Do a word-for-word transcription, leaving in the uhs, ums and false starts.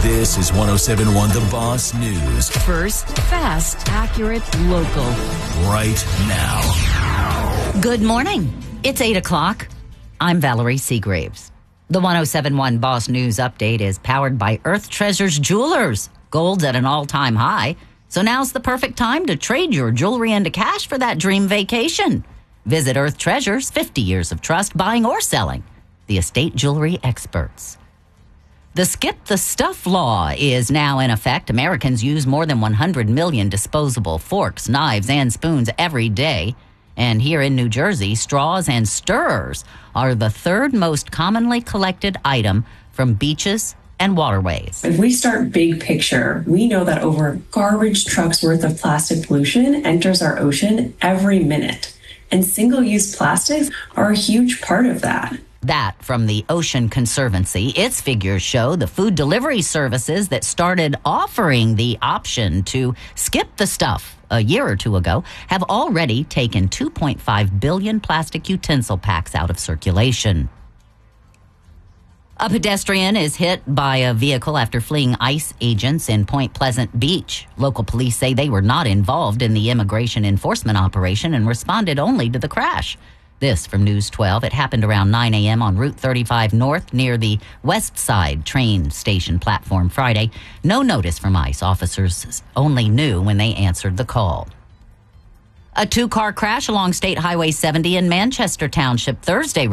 This is one oh seven point one The Boss News. First, fast, accurate, local. Right now. Good morning. It's eight o'clock. I'm Valerie Seagraves. The one oh seven point one Boss News update is powered by Earth Treasures Jewelers. Gold's at an all-time high, so now's the perfect time to trade your jewelry into cash for that dream vacation. Visit Earth Treasures, fifty years of trust, buying or selling. The estate jewelry experts. The Skip the Stuff law is now in effect. Americans use more than one hundred million disposable forks, knives, and spoons every day. And here in New Jersey, straws and stirrers are the third most commonly collected item from beaches and waterways. If we start big picture, we know that over a garbage truck's worth of plastic pollution enters our ocean every minute. And single-use plastics are a huge part of that. That from the Ocean Conservancy. Its figures show the food delivery services that started offering the option to skip the stuff a year or two ago have already taken two point five billion plastic utensil packs out of circulation. A pedestrian is hit by a vehicle after fleeing ICE agents in Point Pleasant Beach. Local police say they were not involved in the immigration enforcement operation and responded only to the crash. This from News twelve. It happened around nine a.m. on Route thirty-five North near the West Side train station platform Friday. No notice from ICE. Officers only knew when they answered the call. A two-car crash along State Highway seventy in Manchester Township Thursday